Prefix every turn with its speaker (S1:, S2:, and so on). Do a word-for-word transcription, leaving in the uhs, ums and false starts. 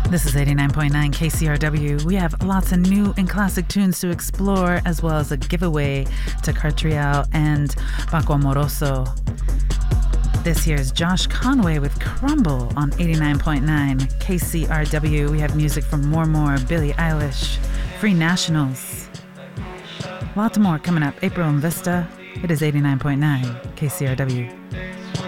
S1: This is eighty-nine point nine K C R W. We have lots of new and classic tunes to explore, as well as a giveaway to Cartriel and Paco Amoroso. This year's Josh Conway with Crumble on eighty-nine point nine K C R W. We have music from More More, Billie Eilish, Free Nationals. Lots more coming up. April and Vista. It is eighty-nine point nine K C R W.